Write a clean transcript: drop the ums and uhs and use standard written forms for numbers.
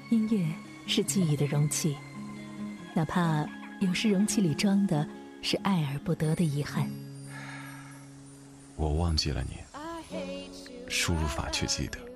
音乐是记忆的容器，哪怕有时容器里装的是爱而不得的遗憾。 我忘记了你，输入法却记得。